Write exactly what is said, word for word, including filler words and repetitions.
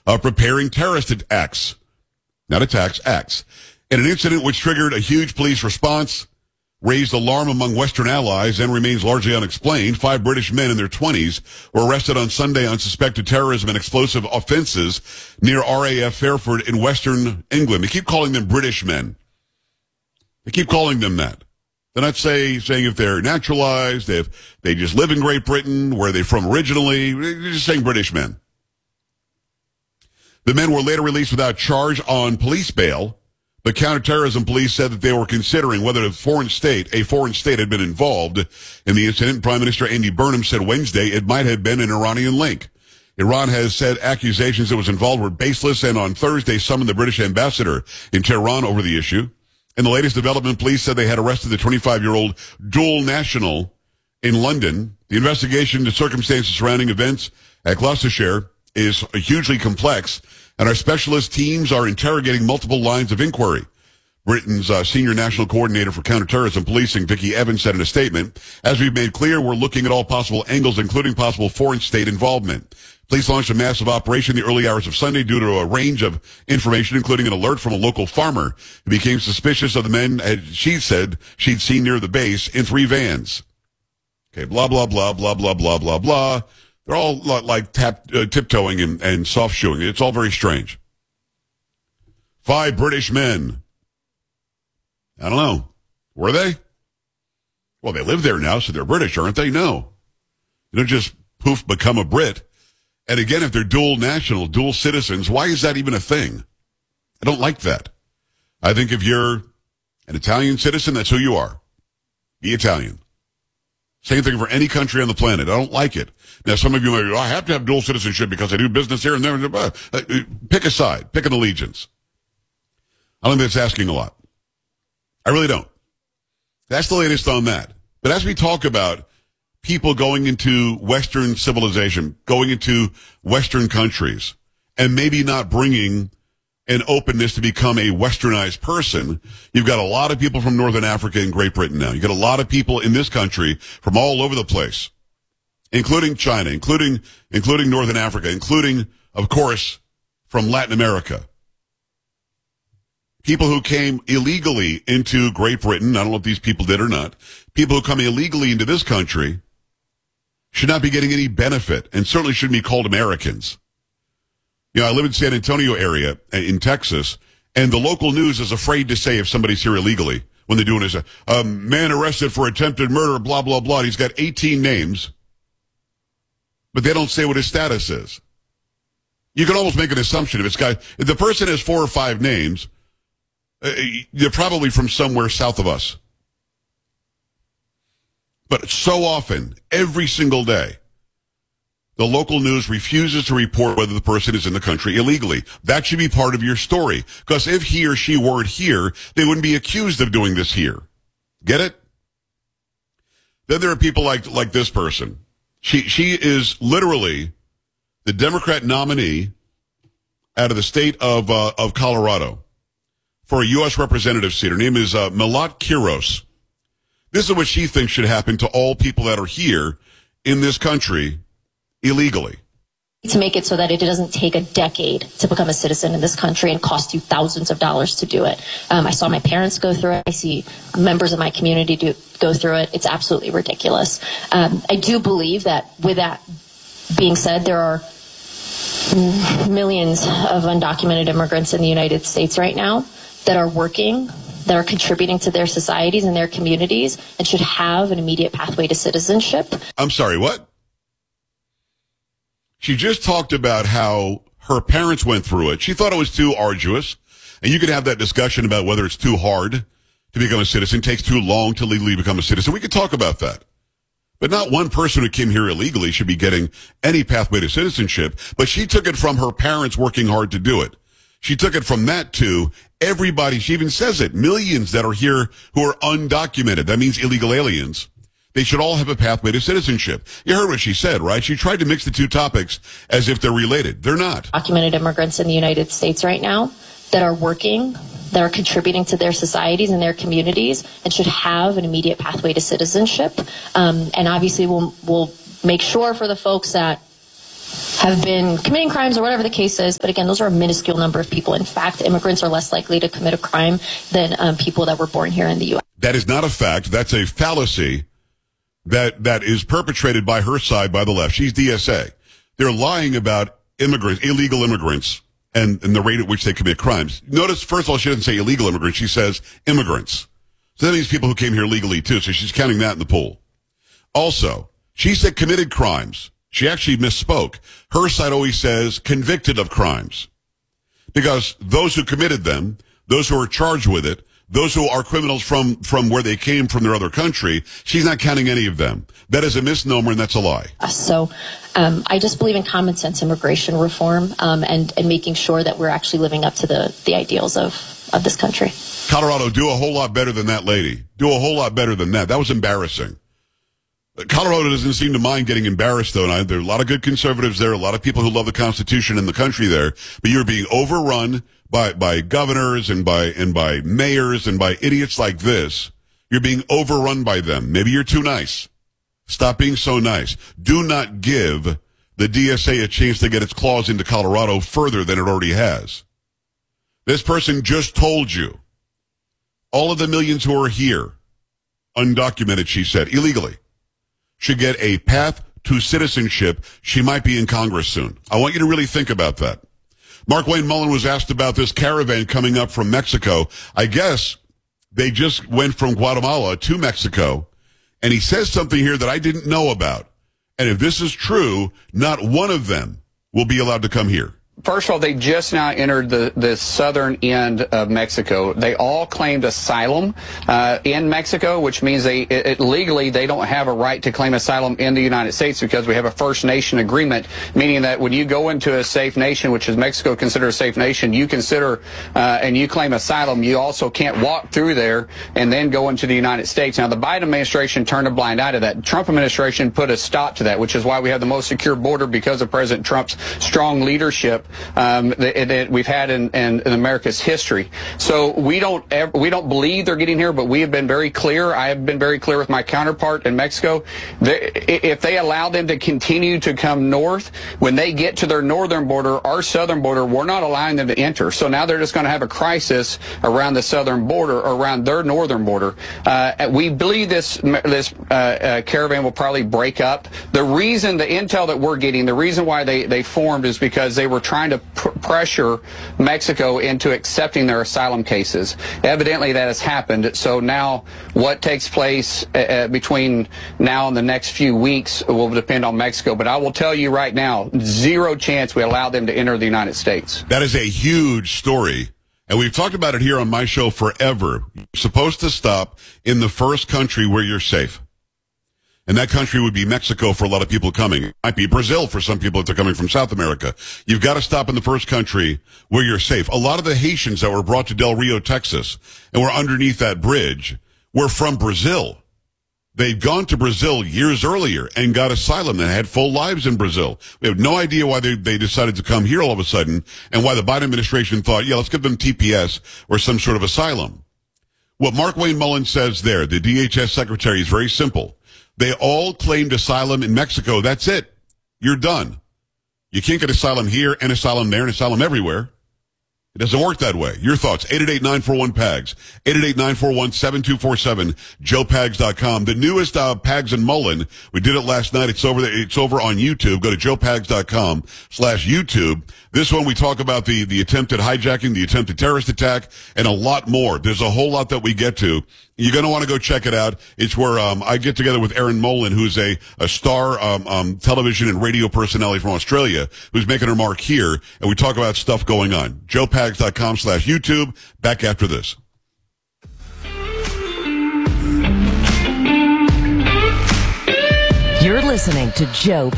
of preparing terrorist acts. Not attacks, acts. In an incident which triggered a huge police response, raised alarm among Western allies, and remains largely unexplained, five British men in their twenties were arrested on Sunday on suspected terrorism and explosive offenses near R A F Fairford in Western England. They keep calling them British men. They keep calling them that. They're not say, saying if they're naturalized, if they just live in Great Britain, where they're from originally. They're just saying British men. The men were later released without charge on police bail, but counterterrorism police said that they were considering whether a foreign state, a foreign state had been involved in the incident. Prime Minister Andy Burnham said Wednesday it might have been an Iranian link. Iran has said accusations it was involved were baseless, and on Thursday summoned the British ambassador in Tehran over the issue. In the latest development, police said they had arrested the twenty-five-year-old dual national in London. The investigation into circumstances surrounding events at Gloucestershire is hugely complex, and our specialist teams are interrogating multiple lines of inquiry. Britain's uh, senior national coordinator for counterterrorism policing, Vicky Evans, said in a statement, as we've made clear, we're looking at all possible angles, including possible foreign state involvement. Police launched a massive operation in the early hours of Sunday due to a range of information, including an alert from a local farmer who became suspicious of the men, as she said, she'd seen near the base in three vans. Okay, blah, blah, blah, blah, blah, blah, blah, blah. They're all like tap, uh, tiptoeing and, and soft shoeing. It's all very strange. Five British men. I don't know. Were they? Well, they live there now, so they're British, aren't they? No. You don't just poof become a Brit. And again, if they're dual national, dual citizens, why is that even a thing? I don't like that. I think if you're an Italian citizen, that's who you are. Be Italian. Same thing for any country on the planet. I don't like it. Now, some of you may go, I have to have dual citizenship because I do business here and there. Pick a side. Pick an allegiance. I don't think that's asking a lot. I really don't. That's the latest on that. But as we talk about people going into Western civilization, going into Western countries, and maybe not bringing an openness to become a westernized person, you've got a lot of people from Northern Africa and Great Britain now. You've got a lot of people in this country from all over the place, including China, including including Northern Africa, including, of course, from Latin America. People who came illegally into Great Britain, I don't know if these people did or not, people who come illegally into this country should not be getting any benefit and certainly shouldn't be called Americans. You know, I live in San Antonio area in Texas, and the local news is afraid to say if somebody's here illegally when they're doing this. A man arrested for attempted murder, blah, blah, blah. And he's got eighteen names, but they don't say what his status is. You can almost make an assumption if it's guy, if the person has four or five names, uh, they're probably from somewhere south of us. But so often, every single day, the local news refuses to report whether the person is in the country illegally. That should be part of your story. Because if he or she weren't here, they wouldn't be accused of doing this here. Get it? Then there are people like, like this person. She, she is literally the Democrat nominee out of the state of, uh, of Colorado for a U S representative seat. Her name is, uh, Milat Quiros. This is what she thinks should happen to all people that are here in this country illegally. To make it so that it doesn't take a decade to become a citizen in this country and cost you thousands of dollars to do it. Um, I saw my parents go through it. I see members of my community do, go through it. It's absolutely ridiculous. Um, I do believe that with that being said, there are millions of undocumented immigrants in the United States right now that are working, that are contributing to their societies and their communities, and should have an immediate pathway to citizenship. I'm sorry, what? She just talked about how her parents went through it. She thought it was too arduous. And you could have that discussion about whether it's too hard to become a citizen, takes too long to legally become a citizen. We could talk about that. But not one person who came here illegally should be getting any pathway to citizenship. But she took it from her parents working hard to do it. She took it from that to everybody. She even says it. Millions that are here who are undocumented. That means illegal aliens. They should all have a pathway to citizenship. You heard what she said, right? She tried to mix the two topics as if they're related. They're not. Documented immigrants in the United States right now that are working, that are contributing to their societies and their communities, and should have an immediate pathway to citizenship. Um, and obviously we'll, we'll make sure for the folks that have been committing crimes or whatever the case is. But again, those are a minuscule number of people. In fact, immigrants are less likely to commit a crime than um, people that were born here in the U S. That is not a fact. That's a fallacy that that is perpetrated by her side, by the left. She's D S A. They're lying about immigrants, illegal immigrants, and, and the rate at which they commit crimes. Notice, first of all, she doesn't say illegal immigrants. She says immigrants. So that means people who came here legally, too. So she's counting that in the pool. Also, she said committed crimes. She actually misspoke. Her side always says convicted of crimes. Because those who committed them, those who are charged with it, those who are criminals from, from where they came from their other country, she's not counting any of them. That is a misnomer, and that's a lie. So um, I just believe in common sense immigration reform um, and, and making sure that we're actually living up to the, the ideals of, of this country. Colorado, do a whole lot better than that lady. Do a whole lot better than that. That was embarrassing. Colorado doesn't seem to mind getting embarrassed, though. And there are a lot of good conservatives there, a lot of people who love the Constitution and the country there. But you're being overrun by by governors and by and by mayors and by idiots like this. You're being overrun by them. Maybe you're too nice. Stop being so nice. Do not give the D S A a chance to get its claws into Colorado further than it already has. This person just told you all of the millions who are here, undocumented, she said, illegally, should get a path to citizenship. She might be in Congress soon. I want you to really think about that. Mark Wayne Mullen was asked about this caravan coming up from Mexico. I guess they just went from Guatemala to Mexico, and he says something here that I didn't know about. And if this is true, not one of them will be allowed to come here. First of all, they just now entered the, the southern end of Mexico. They all claimed asylum uh, in Mexico, which means they it, it, legally they don't have a right to claim asylum in the United States because we have a First Nation agreement, meaning that when you go into a safe nation, which is Mexico considered a safe nation, you consider uh, and you claim asylum, you also can't walk through there and then go into the United States. Now, the Biden administration turned a blind eye to that. The Trump administration put a stop to that, which is why we have the most secure border because of President Trump's strong leadership Um, that, that we've had in, in, in America's history. So we don't ever, we don't believe they're getting here, but we have been very clear. I have been very clear with my counterpart in Mexico. They, if they allow them to continue to come north, when they get to their northern border, our southern border, we're not allowing them to enter. So now they're just going to have a crisis around the southern border, around their northern border. Uh, we believe this this uh, uh, caravan will probably break up. The reason, the intel that we're getting, the reason why they, they formed is because they were trying to pr- pressure Mexico into accepting their asylum cases. Evidently that has happened. So now what takes place uh, between now and the next few weeks will depend on Mexico. But I will tell you right now, zero chance we allow them to enter the United States. That is a huge story. And we've talked about it here on my show forever. You're supposed to stop in the first country where you're safe. And that country would be Mexico for a lot of people coming. It might be Brazil for some people if they're coming from South America. You've got to stop in the first country where you're safe. A lot of the Haitians that were brought to Del Rio, Texas, and were underneath that bridge were from Brazil. They'd gone to Brazil years earlier and got asylum and had full lives in Brazil. We have no idea why they, they decided to come here all of a sudden and why the Biden administration thought, yeah, let's give them T P S or some sort of asylum. What Mark Wayne Mullen says there, the D H S secretary, is very simple. They all claimed asylum in Mexico. That's it. You're done. You can't get asylum here and asylum there and asylum everywhere. It doesn't work that way. Your thoughts, eight eight eight, nine four one, P A G S, eight eight eight, nine four one, seven two four seven, joe pags dot com. The newest uh, Pags and Mullen, we did it last night. It's over there. It's over on YouTube. Go to joe pags dot com slash YouTube. This one we talk about the, the attempted hijacking, the attempted terrorist attack, and a lot more. There's a whole lot that we get to. You're going to want to go check it out. It's where um, I get together with Erin Molan, who's a, a star um, um, television and radio personality from Australia, who's making her mark here, and we talk about stuff going on. joe pags dot com slash YouTube. Back after this. You're listening to Joe